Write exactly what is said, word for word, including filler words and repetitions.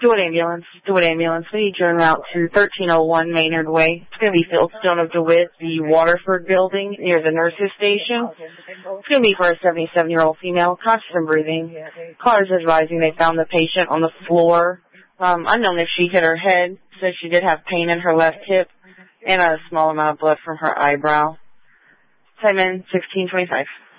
Do it ambulance. Do it ambulance. We need you en route to thirteen oh one Maynard Way. It's going to be Fieldstone of DeWitt, the Waterford building near the nurses station. It's going to be for a seventy-seven-year-old female, conscious and breathing. Callers advising they found the patient on the floor. Um, unknown if she hit her head. Said she did have pain in her left hip and a small amount of blood from her eyebrow. Time in sixteen twenty-five.